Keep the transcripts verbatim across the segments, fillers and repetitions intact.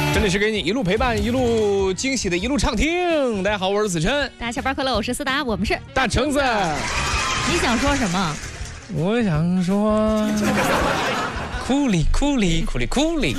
这里是给你一路陪伴、一路惊喜的一路畅听。大家好，我是子琛。 大家下班快乐，我是思达，我们是大橙子。 你想说什么？ 我想说，库里库里库里库里。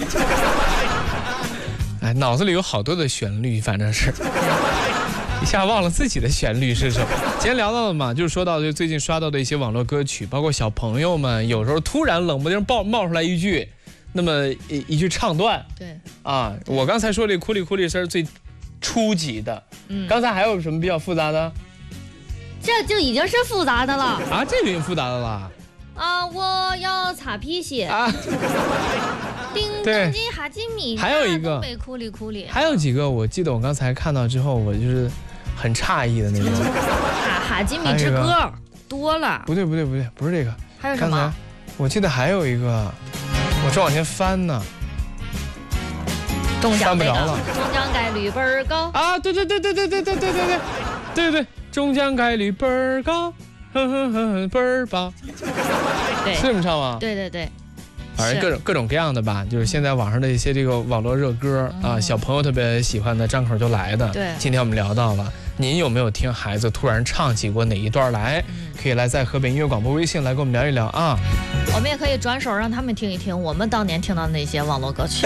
哎，脑子里有好多的旋律，反正是一下忘了自己的旋律是什么。今天聊到了嘛，就是说到就最近刷到的一些网络歌曲，包括小朋友们有时候突然冷不丁爆冒出来一句。那么一一句唱段， 对啊，我刚才说这库里库里是最初级的，嗯，刚才还有什么比较复杂的？ 这就已经是复杂的了啊，这个已经复杂的了。 啊，我要擦皮鞋啊，叮当金哈基米， 还有一个北库里库里， 还有几个，我记得我刚才看到之后，我就是很诧异的那种。 哈哈基米之歌多了， 不对不对不对，不是这个， 还有什么？ 刚才我记得还有一个。我正往前翻呢， 中奖翻不着了。 中奖概率倍儿高啊！对对对对对对对对对对对对，中奖概率倍儿高，哼哼哼倍儿棒。 对， 是这么唱吗？ 对对对， 反正各种各种各样的吧，就是现在网上的一些这个网络热歌、嗯、啊，小朋友特别喜欢的，张口就来的。 对， 今天我们聊到了，您有没有听孩子突然唱起过哪一段来？嗯、可以来在河北音乐广播微信来跟我们聊一聊啊。 我们也可以转手让他们听一听我们当年听到的那些网络歌曲。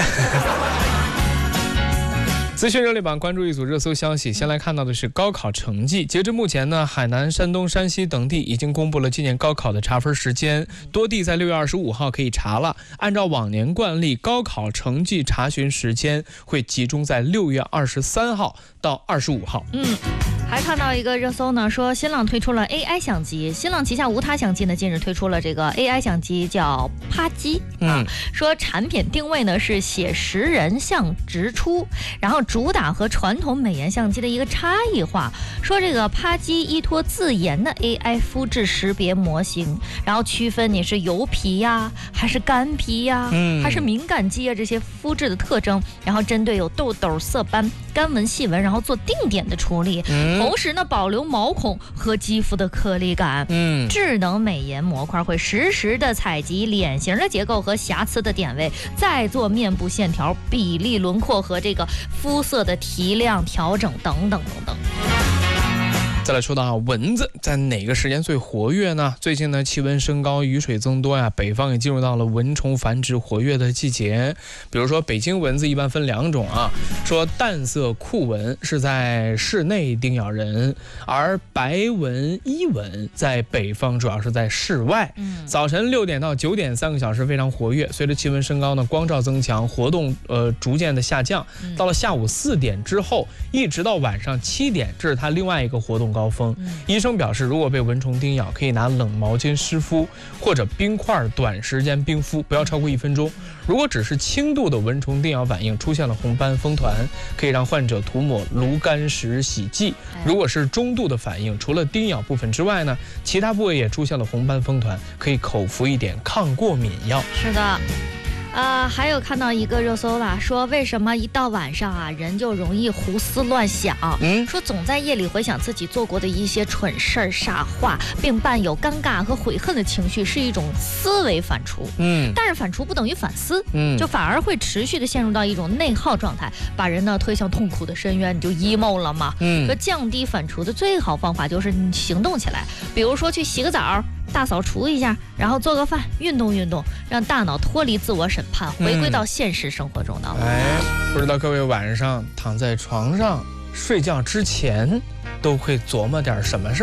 资讯热力榜关注一组热搜消息，先来看到的是高考成绩。截至目前呢，海南、山东、山西等地已经公布了今年高考的查分时间，多地在六月二十五号可以查了。按照往年惯例，高考成绩查询时间会集中在六月二十三号到二十五号。 嗯。还看到一个热搜呢，说新浪推出了 A I 相机，新浪旗下无他相机呢近日推出了这个 A I 相机，叫帕基啊，说产品定位呢是写实人像直出，然后主打和传统美颜相机的一个差异化，说这个帕基依托自研的 A I 肤质识别模型，然后区分你是油皮呀还是干皮呀、嗯、还是敏感肌啊这些肤质的特征，然后针对有痘痘、色斑、干纹、细纹，然后做定点的处理。嗯同时呢，保留毛孔和肌肤的颗粒感。嗯，智能美颜模块会实时的采集脸型的结构和瑕疵的点位，再做面部线条、比例、轮廓和这个肤色的提亮调整等等等等。 再来说到蚊子在哪个时间最活跃呢？最近呢，气温升高，雨水增多呀，北方也进入到了蚊虫繁殖活跃的季节。比如说，北京蚊子一般分两种啊，说淡色酷蚊是在室内叮咬人，而白蚊、伊蚊在北方主要是在室外。嗯，早晨六点到九点三个小时非常活跃，随着气温升高呢，光照增强，活动呃逐渐的下降。到了下午四点之后，一直到晚上七点，这是它另外一个活动高峰。医生表示，如果被蚊虫叮咬，可以拿冷毛巾湿敷，或者冰块短时间冰敷，不要超过一分钟。如果只是轻度的蚊虫叮咬反应，出现了红斑风团，可以让患者涂抹炉甘石洗剂。如果是中度的反应，除了叮咬部分之外呢，其他部位也出现了红斑风团，可以口服一点抗过敏药。 是的。呃，还有看到一个热搜啦，说为什么一到晚上啊，人就容易胡思乱想？嗯，说总在夜里回想自己做过的一些蠢事儿、傻话，并伴有尴尬和悔恨的情绪，是一种思维反刍。嗯，但是反刍不等于反思，嗯，就反而会持续的陷入到一种内耗状态，把人呢推向痛苦的深渊，你就 emo 了嘛。嗯，说降低反刍的最好方法就是你行动起来，比如说去洗个澡。大扫除一下，然后做个饭，运动运动，让大脑脱离自我审判，回归到现实生活中的。 嗯、哎，不知道各位晚上躺在床上睡觉之前，都会琢磨点什么事？